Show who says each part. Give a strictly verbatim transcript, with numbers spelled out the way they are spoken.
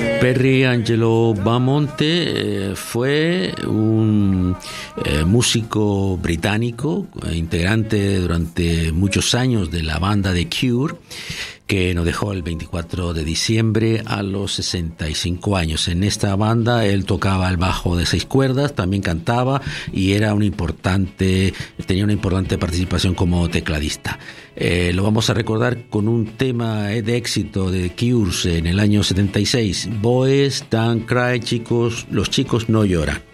Speaker 1: Perry Angelo Bamonte eh, fue un eh, músico británico, eh, integrante durante muchos años de la banda The Cure, que nos dejó el veinticuatro de diciembre a los sesenta y cinco años. En esta banda él tocaba el bajo de seis cuerdas, también cantaba y era un importante, tenía una importante participación como tecladista. Eh, lo vamos a recordar con un tema de éxito de The Cure en el año setenta y seis, Boys Don't Cry, chicos, los chicos no lloran.